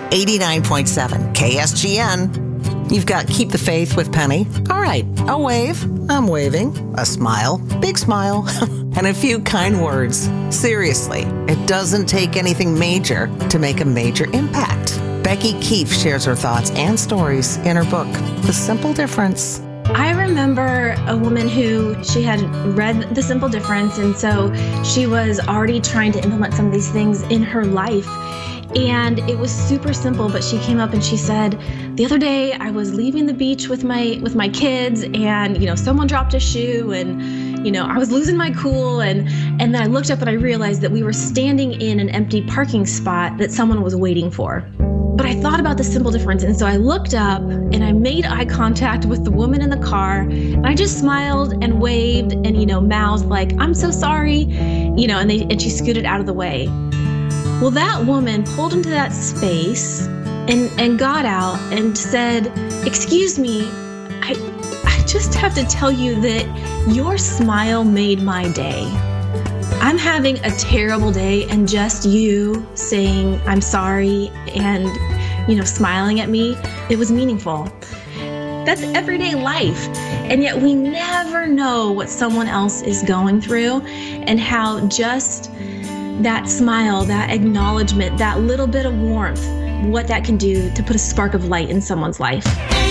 89.7 KSGN. You've got Keep the Faith with Penny. All right, a wave. I'm waving. A smile. Big smile. And a few kind words. Seriously, it doesn't take anything major to make a major impact. Becky Keefe shares her thoughts and stories in her book, The Simple Difference. I remember a woman who she had read The Simple Difference, and so she was already trying to implement some of these things in her life. And it was super simple, but she came up and she said, the other day I was leaving the beach with my kids, and someone dropped a shoe, and I was losing my cool, and then I looked up and I realized that we were standing in an empty parking spot that someone was waiting for. But I thought about the simple difference, and so I looked up and I made eye contact with the woman in the car, and I just smiled and waved and mouthed like, I'm so sorry, and she scooted out of the way. Well, that woman pulled into that space and got out and said, excuse me, I just have to tell you that your smile made my day. I'm having a terrible day, and just you saying I'm sorry and, smiling at me, it was meaningful. That's everyday life. And yet we never know what someone else is going through, and how just that smile, that acknowledgement, that little bit of warmth, what that can do to put a spark of light in someone's life.